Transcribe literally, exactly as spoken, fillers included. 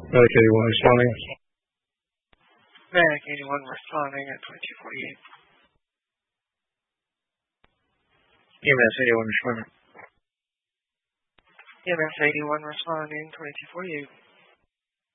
Medic eighty-one responding. Medic eighty-one responding at twenty-two forty-eight. E M S eighty-one responding. E M S eighty-one responding, twenty-two forty-eight.